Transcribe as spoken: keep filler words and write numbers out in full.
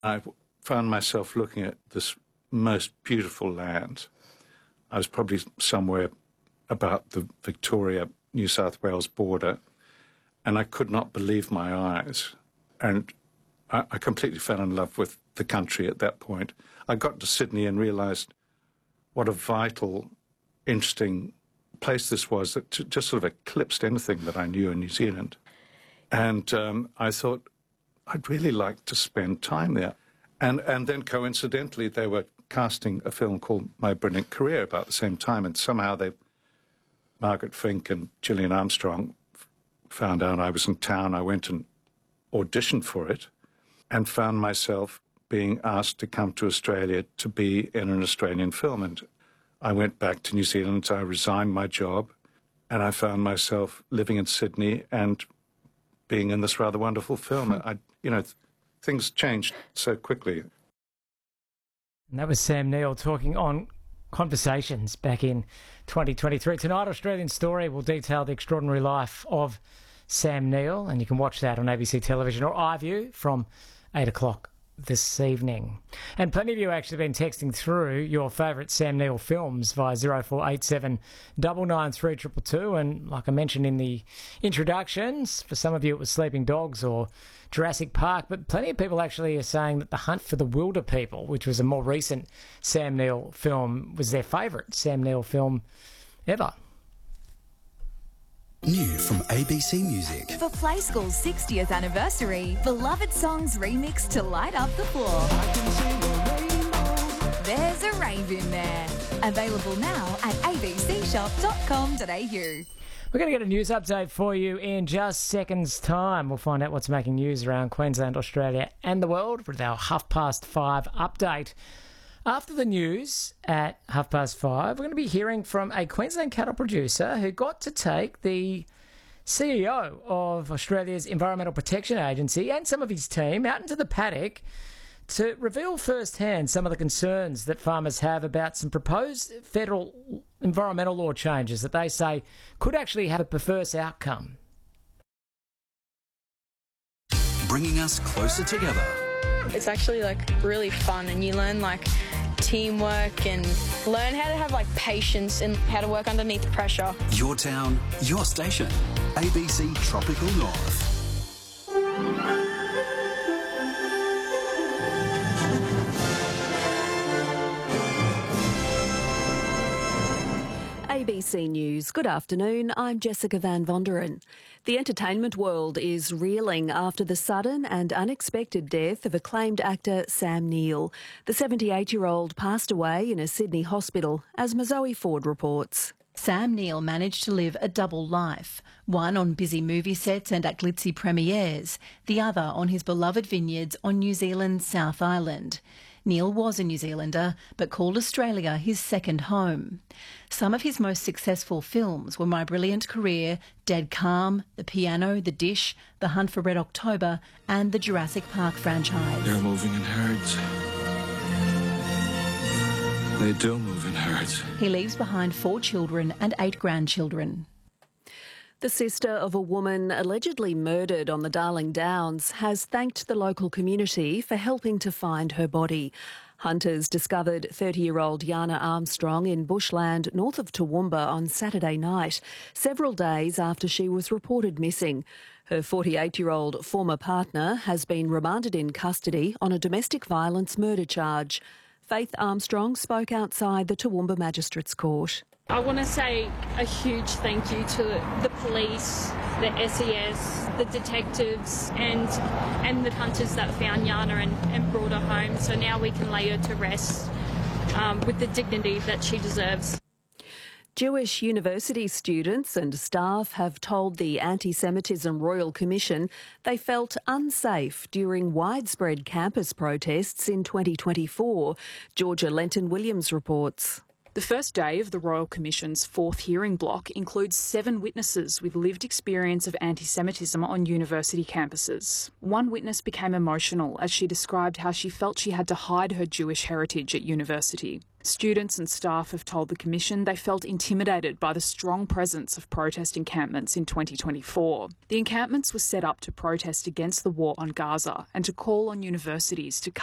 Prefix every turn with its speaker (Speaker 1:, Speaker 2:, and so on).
Speaker 1: I found myself looking at this most beautiful land. I was probably somewhere about the Victoria, New South Wales border, and I could not believe my eyes. And I, I completely fell in love with the country at that point. I got to Sydney and realised what a vital, interesting place this was that t- just sort of eclipsed anything that I knew in New Zealand. And um, I thought, I'd really like to spend time there. And and then coincidentally, they were casting a film called My Brilliant Career about the same time, and somehow they, Margaret Fink and Gillian Armstrong f- found out I was in town. I went and auditioned for it and found myself being asked to come to Australia to be in an Australian film. And I went back to New Zealand, I resigned my job, and I found myself living in Sydney and being in this rather wonderful film. I, you know, th- things changed so quickly.
Speaker 2: And that was Sam Neill talking on Conversations back in twenty twenty-three. Tonight, Australian Story will detail the extraordinary life of Sam Neill, and you can watch that on A B C Television or iView from eight o'clock this evening. And plenty of you actually been texting through your favourite Sam Neill films via zero four eight seven nine nine three two two two, and like I mentioned in the introductions, for some of you it was Sleeping Dogs or Jurassic Park, but plenty of people actually are saying that The Hunt for the Wilder People, which was a more recent Sam Neill film, was their favourite Sam Neill film ever.
Speaker 3: New from A B C Music.
Speaker 4: For Play School's sixtieth anniversary, beloved songs remixed to light up the floor. There's a rave in there. Available now at a b c shop dot com dot a u.
Speaker 2: We're going to get a news update for you in just seconds' time. We'll find out what's making news around Queensland, Australia and the world with our half past five update. After the news at half past five, we're going to be hearing from a Queensland cattle producer who got to take the C E O of Australia's Environmental Protection Agency and some of his team out into the paddock to reveal firsthand some of the concerns that farmers have about some proposed federal environmental law changes that they say could actually have a perverse outcome.
Speaker 3: Bringing us closer together.
Speaker 5: It's actually like really fun, and you learn like teamwork and learn how to have like patience and how to work underneath pressure.
Speaker 3: Your town, your station. A B C Tropical North.
Speaker 6: A B C News. Good afternoon. I'm Jessica Van Vonderen. The entertainment world is reeling after the sudden and unexpected death of acclaimed actor Sam Neill. The seventy-eight-year-old passed away in a Sydney hospital, as Mazoe Ford reports.
Speaker 7: Sam Neill managed to live a double life, one on busy movie sets and at glitzy premieres, the other on his beloved vineyards on New Zealand's South Island. Neill was a New Zealander, but called Australia his second home. Some of his most successful films were My Brilliant Career, Dead Calm, The Piano, The Dish, The Hunt for Red October and the Jurassic Park franchise.
Speaker 8: They're moving in herds. They do move in herds.
Speaker 7: He leaves behind four children and eight grandchildren.
Speaker 6: The sister of a woman allegedly murdered on the Darling Downs has thanked the local community for helping to find her body. Hunters discovered thirty-year-old Yana Armstrong in bushland north of Toowoomba on Saturday night, several days after she was reported missing. Her forty-eight-year-old former partner has been remanded in custody on a domestic violence murder charge. Faith Armstrong spoke outside the Toowoomba Magistrates Court.
Speaker 9: I want to say a huge thank you to the police, the S E S, the detectives and and the hunters that found Yana and, and brought her home. So now we can lay her to rest um, with the dignity that she deserves.
Speaker 6: Jewish university students and staff have told the Anti-Semitism Royal Commission they felt unsafe during widespread campus protests in twenty twenty-four. Georgia Lenton-Williams reports.
Speaker 10: The first day of the Royal Commission's fourth hearing block includes seven witnesses with lived experience of anti-Semitism on university campuses. One witness became emotional as she described how she felt she had to hide her Jewish heritage at university. Students and staff have told the Commission they felt intimidated by the strong presence of protest encampments in twenty twenty-four. The encampments were set up to protest against the war on Gaza and to call on universities to